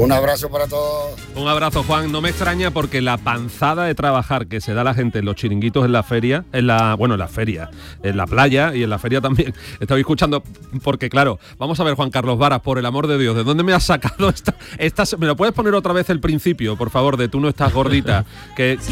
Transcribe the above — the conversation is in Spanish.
Un abrazo para todos. Un abrazo, Juan. No me extraña porque la panzada de trabajar que se da la gente en los chiringuitos en la feria, en la feria, en la playa y en la feria también. Estoy escuchando porque, claro, vamos a ver, Juan Carlos Varas, por el amor de Dios, ¿de dónde me has sacado esta? ¿Me lo puedes poner otra vez el principio, por favor, de Tú no estás gordita? Que